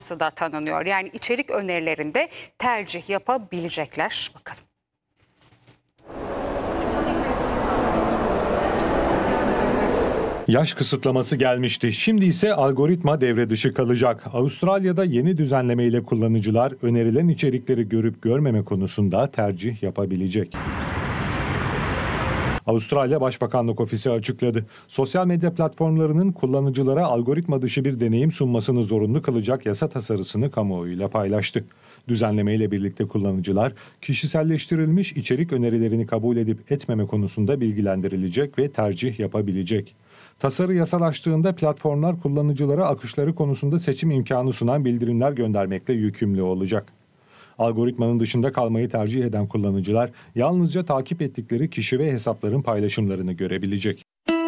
da tanınıyor. Yani içerik önerilerinde tercih yapabilecekler. Bakalım. Yaş kısıtlaması gelmişti. Şimdi ise algoritma devre dışı kalacak. Avustralya'da yeni düzenleme ile kullanıcılar önerilen içerikleri görüp görmeme konusunda tercih yapabilecek. Avustralya Başbakanlık Ofisi açıkladı. Sosyal medya platformlarının kullanıcılara algoritma dışı bir deneyim sunmasını zorunlu kılacak yasa tasarısını kamuoyuyla paylaştı. Düzenleme ile birlikte kullanıcılar kişiselleştirilmiş içerik önerilerini kabul edip etmeme konusunda bilgilendirilecek ve tercih yapabilecek. Tasarı yasalaştığında platformlar kullanıcılara akışları konusunda seçim imkanı sunan bildirimler göndermekle yükümlü olacak. Algoritmanın dışında kalmayı tercih eden kullanıcılar yalnızca takip ettikleri kişi ve hesapların paylaşımlarını görebilecek.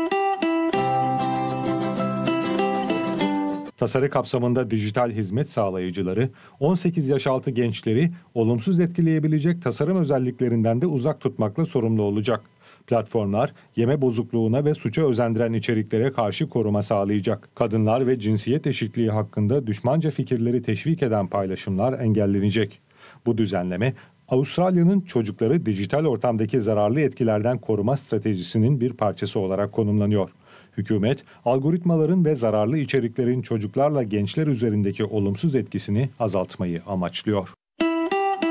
Tasarı kapsamında dijital hizmet sağlayıcıları, 18 yaş altı gençleri olumsuz etkileyebilecek tasarım özelliklerinden de uzak tutmakla sorumlu olacak. Platformlar, yeme bozukluğuna ve suça özendiren içeriklere karşı koruma sağlayacak. Kadınlar ve cinsiyet eşitliği hakkında düşmanca fikirleri teşvik eden paylaşımlar engellenecek. Bu düzenleme, Avustralya'nın çocukları dijital ortamdaki zararlı etkilerden koruma stratejisinin bir parçası olarak konumlanıyor. Hükümet, algoritmaların ve zararlı içeriklerin çocuklarla gençler üzerindeki olumsuz etkisini azaltmayı amaçlıyor.